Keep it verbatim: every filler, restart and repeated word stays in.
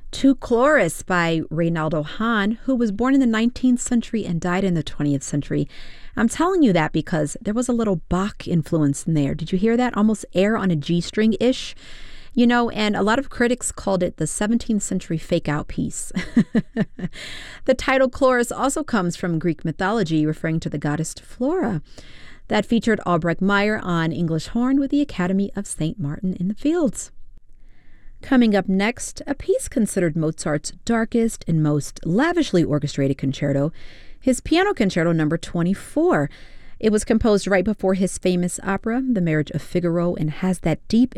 To Chloris by Reynaldo Hahn, who was born in the nineteenth century and died in the twentieth century. I'm telling you that because there was a little Bach influence in there. Did you hear that? Almost air on a G string-ish. You know, and a lot of critics called it the seventeenth century fake-out piece. The title Chloris also comes from Greek mythology, referring to the goddess Flora. That featured Albrecht Meyer on English horn with the Academy of Saint Martin in the Fields. Coming up next, a piece considered Mozart's darkest and most lavishly orchestrated concerto, his Piano Concerto number twenty-four. It was composed right before his famous opera, The Marriage of Figaro, and has that deep